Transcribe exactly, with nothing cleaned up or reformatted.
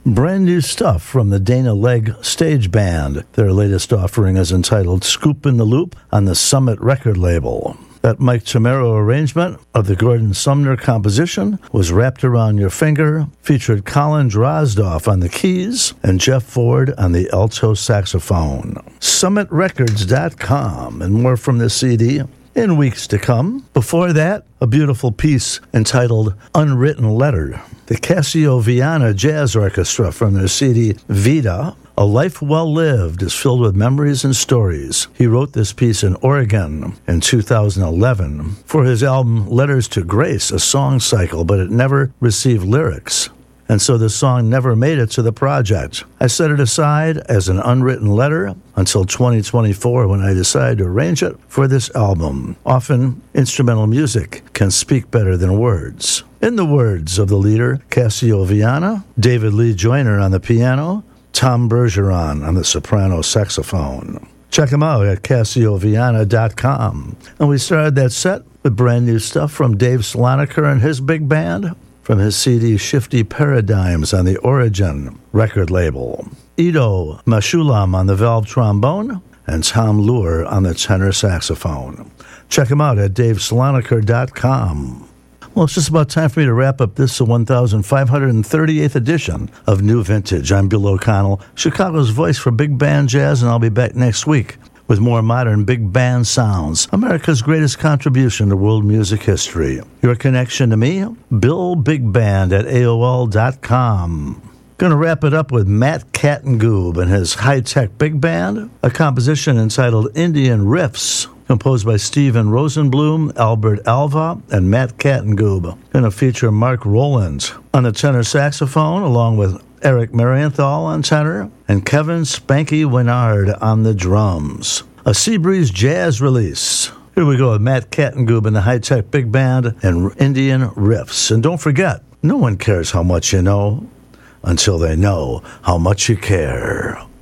Brand new stuff from the Dana Legg Stage Band. Their latest offering is entitled Scoop in the Loop on the Summit record label. That Mike Chimero arrangement of the Gordon Sumner composition was Wrapped Around Your Finger, featured Colin Drozdoff on the keys and Jeff Ford on the alto saxophone. summit records dot com, and more from this C D in weeks to come. Before that, a beautiful piece entitled Unwritten Letter. The Casio-Viana Jazz Orchestra from their C D Vida. A Life Well Lived is filled with memories and stories. He wrote this piece in Oregon in two thousand eleven for his album Letters to Grace, a song cycle, but it never received lyrics. And so the song never made it to the project. I set it aside as an unwritten letter until twenty twenty-four when I decided to arrange it for this album. Often, instrumental music can speak better than words. In the words of the leader, Casio-Viana, David Lee Joyner on the piano, Tom Bergeron on the soprano saxophone. Check them out at Casio Viana dot com. And we started that set with brand new stuff from Dave Sloniker and his big band from his C D Shifty Paradigms on the Origin record label. Ido Mashulam on the valve trombone and Tom Lure on the tenor saxophone. Check them out at Dave Sloniker dot com. Well, it's just about time for me to wrap up this, the one thousand five hundred thirty-eighth edition of New Vintage. I'm Bill O'Connell, Chicago's voice for big band jazz, and I'll be back next week with more modern big band sounds, America's greatest contribution to world music history. Your connection to me, Bill Big Band at A O L dot com. Going to wrap it up with Matt Kattengoob and his high-tech big band, a composition entitled Indian Riffs, composed by Steven Rosenblum, Albert Alva, and Matt Kattengoob. Going to feature Mark Rowland on the tenor saxophone, along with Eric Marienthal on tenor, and Kevin Spanky Winard on the drums. A Seabreeze Jazz release. Here we go with Matt Kattengoob and the high-tech big band and Indian Riffs. And don't forget, no one cares how much you know until they know how much you care.